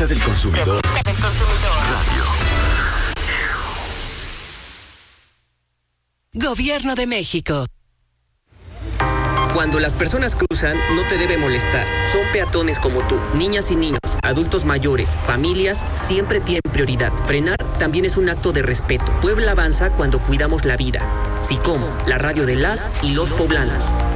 República del Consumidor. Radio. Gobierno de México. Cuando las personas cruzan, no te debe molestar. Son peatones como tú. Niñas y niños, adultos mayores, familias, siempre tienen prioridad. Frenar también es un acto de respeto. Puebla avanza cuando cuidamos la vida. SICOM, la radio de las y los poblanos.